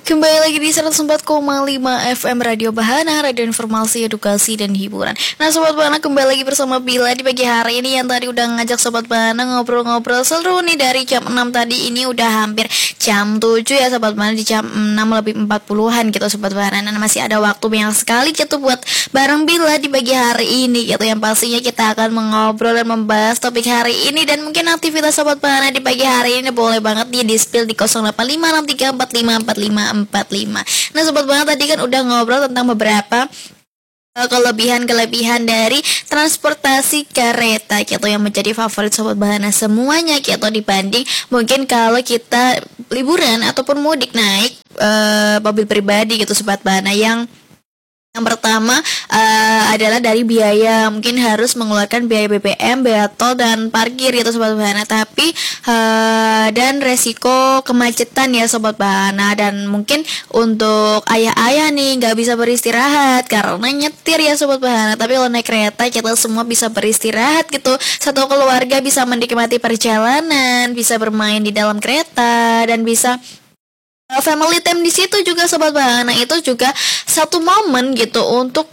Kembali lagi di 104,5 FM Radio Bahana, radio informasi, edukasi, dan hiburan. Nah Sobat Bahana, kembali lagi bersama Bila di pagi hari ini. Yang tadi udah ngajak Sobat Bahana ngobrol-ngobrol seru nih dari jam 6 tadi. Ini udah hampir jam 7 ya Sobat Bahana, di jam 6 lebih 40-an gitu Sobat Bahana. Nah masih ada waktu banyak sekali gitu buat bareng Bila di pagi hari ini gitu. Yang pastinya kita akan mengobrol dan membahas topik hari ini. Dan mungkin aktivitas Sobat Bahana di pagi hari ini boleh banget nih di-spill di 085634544545. Nah Sobat Bahana, tadi kan udah ngobrol tentang beberapa kelebihan-kelebihan dari transportasi kereta gitu yang menjadi favorit Sobat Bahana semuanya gitu, dibanding mungkin kalau kita liburan ataupun mudik naik mobil pribadi gitu Sobat Bahana. Yang pertama adalah dari biaya, mungkin harus mengeluarkan biaya BBM, biaya tol, dan parkir gitu Sobat Bahana. Tapi dan resiko kemacetan ya Sobat Bahana. Dan mungkin untuk ayah-ayah nih nggak bisa beristirahat karena nyetir ya Sobat Bahana. Tapi kalau naik kereta kita semua bisa beristirahat gitu. Satu keluarga bisa menikmati perjalanan, bisa bermain di dalam kereta, dan bisa family time di situ juga Sobat Bahana. Itu juga satu momen gitu untuk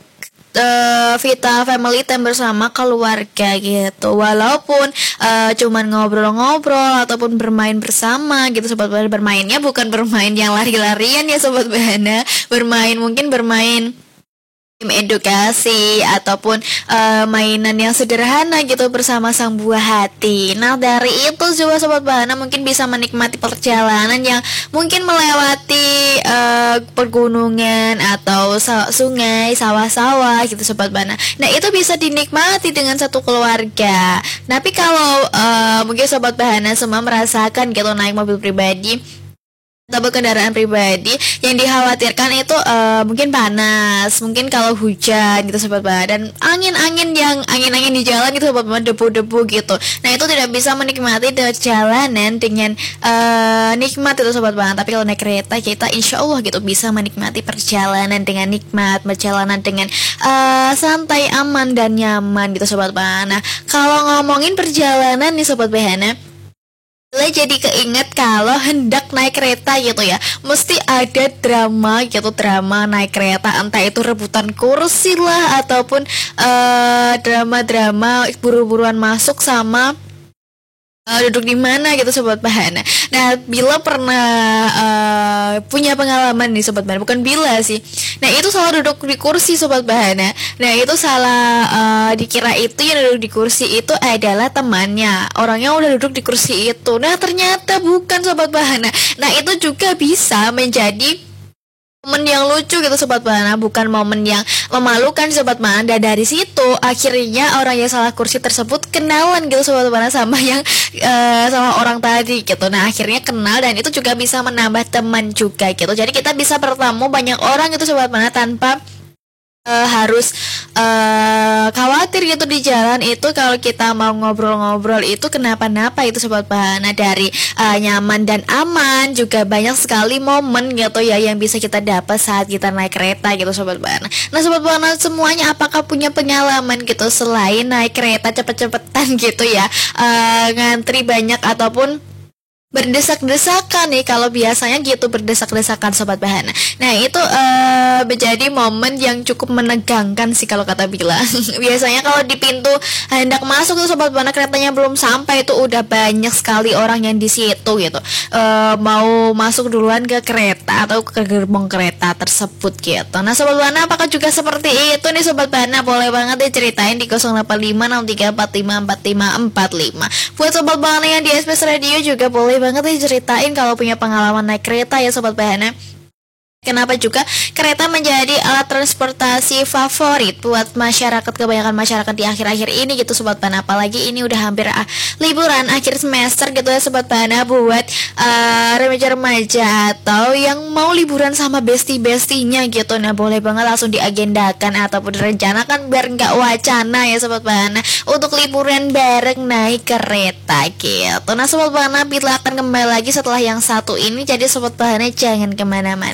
Vita family time bersama keluarga gitu. Walaupun cuman ngobrol-ngobrol ataupun bermain bersama gitu Sobat Bahana. Bermainnya bukan bermain yang lari-larian ya Sobat Bahana. Mungkin bermain game edukasi ataupun mainan yang sederhana gitu bersama sang buah hati. Nah dari itu juga Sobat Bahana mungkin bisa menikmati perjalanan yang mungkin melewati pegunungan atau sungai, sawah-sawah gitu Sobat Bahana. Nah itu bisa dinikmati dengan satu keluarga. Tapi kalau mungkin Sobat Bahana semua merasakan gitu naik mobil pribadi atau kendaraan pribadi, yang dikhawatirkan itu mungkin panas, mungkin kalau hujan gitu Sobat Bahana, dan angin-angin di jalan gitu Sobat Bahana, debu-debu gitu. Nah itu tidak bisa menikmati jalanan dengan nikmat itu Sobat Bahana. Tapi kalau naik kereta kita insya Allah gitu bisa menikmati perjalanan dengan nikmat, perjalanan dengan santai, aman, dan nyaman gitu Sobat Bahana. Kalau ngomongin perjalanan nih Sobat Bahana, jadi keinget kalau hendak naik kereta gitu ya, mesti ada drama gitu, drama naik kereta, entah itu rebutan kursi lah ataupun drama-drama buru-buruan masuk sama duduk di mana gitu Sobat Bahana. Nah Bila pernah punya pengalaman nih Sobat Bahana, bukan Bila sih. Nah itu salah duduk di kursi Sobat Bahana. Nah itu salah dikira itu yang duduk di kursi itu adalah temannya, orangnya udah duduk di kursi itu. Nah ternyata bukan Sobat Bahana. Nah itu juga bisa menjadi momen yang lucu gitu Sobat Bahana, bukan momen yang memalukan Sobat Bahana. Dan dari situ akhirnya orang yang salah kursi tersebut kenalan gitu Sobat Bahana sama yang sama orang tadi gitu. Nah akhirnya kenal, dan itu juga bisa menambah teman juga gitu. Jadi kita bisa bertemu banyak orang gitu Sobat Bahana tanpa harus khawatir gitu di jalan itu. Kalau kita mau ngobrol-ngobrol itu kenapa-napa itu Sobat Bahana. Dari nyaman dan aman, juga banyak sekali momen gitu ya yang bisa kita dapat saat kita naik kereta gitu Sobat Bahana. Nah Sobat Bahana semuanya, apakah punya pengalaman gitu selain naik kereta cepet-cepetan gitu ya, ngantri banyak ataupun berdesak-desakan nih? Kalau biasanya gitu berdesak-desakan Sobat Bahana. Nah itu menjadi momen yang cukup menegangkan sih kalau kata Bila. Biasanya kalau di pintu hendak masuk tuh Sobat Bahana, keretanya belum sampai itu udah banyak sekali orang yang di situ gitu, mau masuk duluan ke kereta atau ke gerbong kereta tersebut gitu. Nah Sobat Bahana, apakah juga seperti itu nih Sobat Bahana? Boleh banget diceritain di 085634544545. Buat Sobat Bahana yang di SPS Radio juga boleh banget diceritain kalau punya pengalaman naik kereta ya Sobat Bahana. Kenapa juga kereta menjadi alat transportasi favorit buat masyarakat, kebanyakan masyarakat di akhir-akhir ini gitu Sobat Bahana. Apalagi ini udah hampir liburan akhir semester gitu ya Sobat Bahana. Buat remaja-remaja atau yang mau liburan sama bestie-bestinya gitu, nah boleh banget langsung diagendakan ataupun direncanakan biar nggak wacana ya Sobat Bahana, untuk liburan bareng naik kereta gitu. Nah Sobat Bahana, Bila akan kembali lagi setelah yang satu ini, jadi Sobat Bahana jangan kemana-mana.